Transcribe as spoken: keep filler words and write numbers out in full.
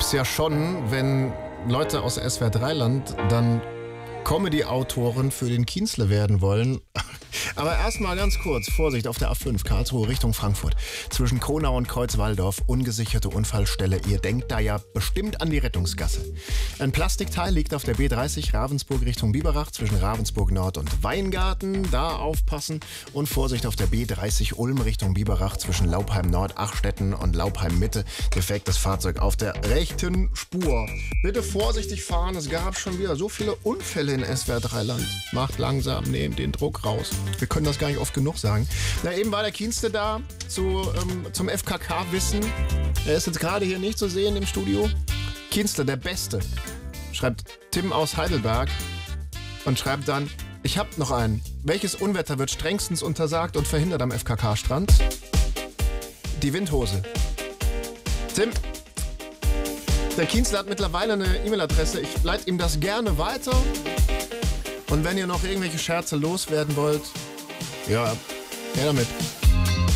lieb's ja schon, wenn Leute aus S W R drei Land dann Comedy-Autoren für den Kienzle werden wollen. Aber erstmal ganz kurz, Vorsicht auf der A fünf, Karlsruhe Richtung Frankfurt. Zwischen Kronau und Kreuzwaldorf, ungesicherte Unfallstelle. Ihr denkt da ja bestimmt an die Rettungsgasse. Ein Plastikteil liegt auf der B dreißig Ravensburg Richtung Biberach zwischen Ravensburg Nord und Weingarten. Da aufpassen und Vorsicht auf der B dreißig Ulm Richtung Biberach zwischen Laupheim Nord, Achstetten und Laupheim Mitte. Defektes Fahrzeug auf der rechten Spur. Bitte vorsichtig fahren, es gab schon wieder so viele Unfälle in S W R drei Land. Macht langsam, nehmt den Druck raus. Wir können das gar nicht oft genug sagen. Na, eben war der Kienzle da zu, ähm, zum F K K-Wissen. Er ist jetzt gerade hier nicht zu sehen im Studio. Kienzle, der Beste, schreibt Tim aus Heidelberg und schreibt dann: Ich hab noch einen. Welches Unwetter wird strengstens untersagt und verhindert am F K K-Strand? Die Windhose. Tim, der Kienzle hat mittlerweile eine E-Mail-Adresse. Ich leite ihm das gerne weiter. Und wenn ihr noch irgendwelche Scherze loswerden wollt, ja, her damit.